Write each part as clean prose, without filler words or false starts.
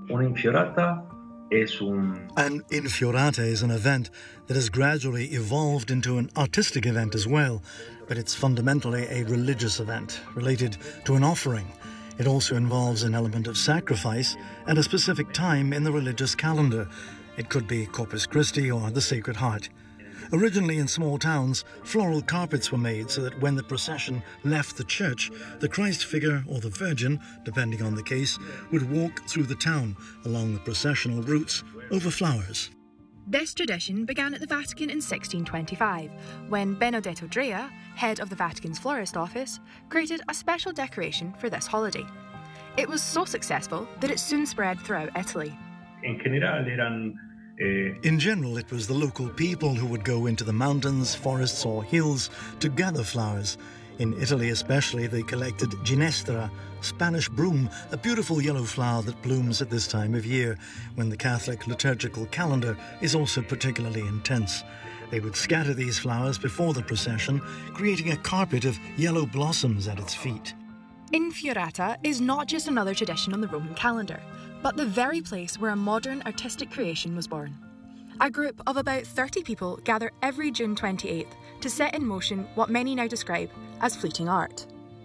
Un'infiorata es un... An infiorata is an event that has gradually evolved into an artistic event as well, but it's fundamentally a religious event related to an offering. It also involves an element of sacrifice and a specific time in the religious calendar. It could be Corpus Christi or the Sacred Heart. Originally in small towns, floral carpets were made so that when the procession left the church, the Christ figure or the Virgin, depending on the case, would walk through the town along the processional routes over flowers. This tradition began at the Vatican in 1625, when Benedetto Drea, head of the Vatican's florist office, created a special decoration for this holiday. It was so successful that it soon spread throughout Italy. In general, it was the local people who would go into the mountains, forests or hills to gather flowers. In Italy especially, they collected ginestra, Spanish broom, a beautiful yellow flower that blooms at this time of year, when the Catholic liturgical calendar is also particularly intense. They would scatter these flowers before the procession, creating a carpet of yellow blossoms at its feet. Infiorata is not just another tradition on the Roman calendar, but the very place where a modern artistic creation was born. A group of about 30 people gather every June 28th to set in motion what many now describe as fleeting art.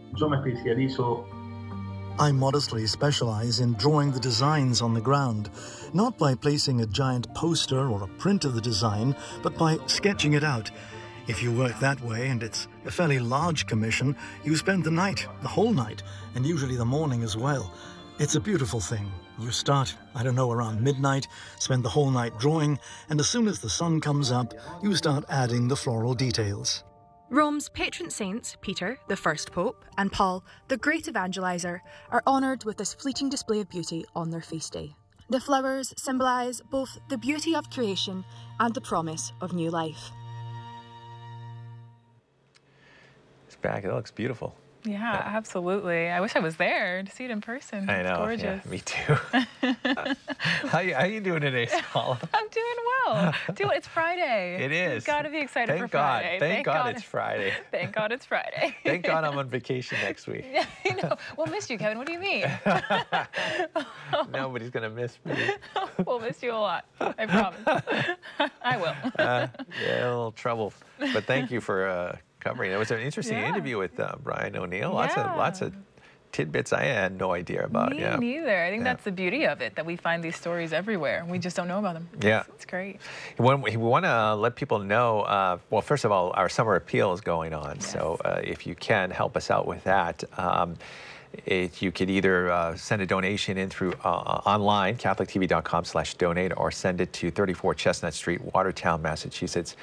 I modestly specialize in drawing the designs on the ground, not by placing a giant poster or a print of the design, but by sketching it out. If you work that way, and it's a fairly large commission, you spend the night, the whole night, and usually the morning as well. It's a beautiful thing. You start, around midnight, spend the whole night drawing, and as soon as the sun comes up, you start adding the floral details. Rome's patron saints, Peter, the first pope, and Paul, the great evangelizer, are honoured with this fleeting display of beauty on their feast day. The flowers symbolise both the beauty of creation and the promise of new life. It's back. It looks beautiful. Yeah, absolutely. I wish I was there to see it in person. I know. It's gorgeous. Yeah, me too. How you doing today, Paula? I'm doing well. It's Friday. It is. You've got to be excited for God. Friday. Thank God it's Friday. Thank God it's Friday. Thank God I'm on vacation next week. Yeah, I know. We'll miss you, Kevin. What do you mean? Nobody's going to miss me. We'll miss you a lot. I promise. I will. Yeah, a little trouble. But thank you for covering. It was an interesting interview with Brian O'Neill. Lots of tidbits I had no idea about. Me neither. I think that's the beauty of it, that we find these stories everywhere. We just don't know about them. Yeah. It's great. We want to let people know, well, first of all, our summer appeal is going on. Yes. So if you can help us out with that, you could either send a donation in through online, catholictv.com/donate, or send it to 34 Chestnut Street, Watertown, Massachusetts,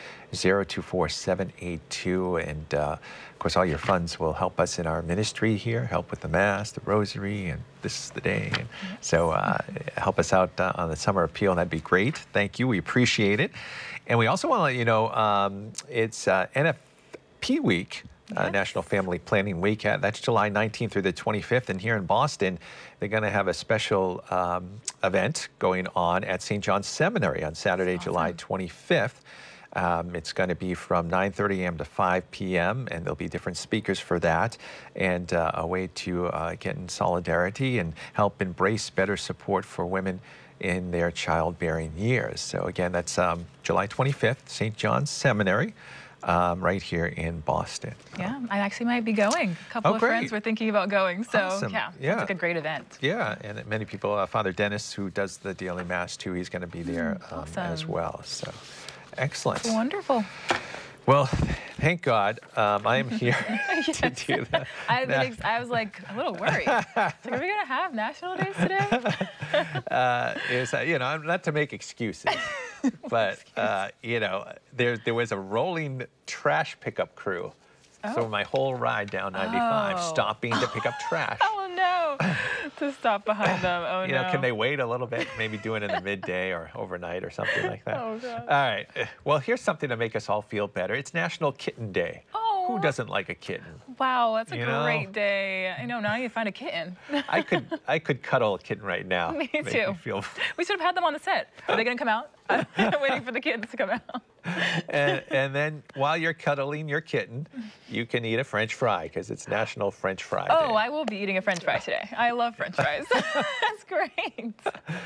024-782. And of course, all your funds will help us in our ministry here, help with the Mass, the Rosary, and this is the day. And so help us out on the summer appeal. That'd be great. Thank you. We appreciate it. And we also want to let you know it's NFP week. National Family Planning Week. That's July 19th through the 25th. And here in Boston, they're going to have a special event going on at St. John's Seminary on Saturday, July 25th. It's going to be from 9:30 a.m. to 5 p.m. and there'll be different speakers for that, and a way to get in solidarity and help embrace better support for women in their childbearing years. So again, that's July 25th, St. John's Seminary. Right here in Boston. Yeah, I actually might be going. A couple of friends were thinking about going, so awesome. Yeah, it's like a great event. Yeah, and many people, Father Dennis, who does the daily Mass too, he's going to be there as well. So, excellent. Wonderful. Well, thank God I am here to do that. I was like a little worried. Like, are we going to have national days today? Not to make excuses, but there was a rolling trash pickup crew. So my whole ride down 95, stopping to pick up trash. Oh no! To stop behind them. Oh no! Can they wait a little bit? Maybe do it in the midday or overnight or something like that. Oh God! All right. Well, here's something to make us all feel better. It's National Kitten Day. Oh. Who doesn't like a kitten? Wow, that's a great day. I know. Now I need to find a kitten. I could cuddle a kitten right now. Me too. We should have had them on the set. Are they going to come out? I'm waiting for the kittens to come out. And then while you're cuddling your kitten, you can eat a French fry because it's National French Fry Day. Oh, I will be eating a French fry today. I love French fries. That's great.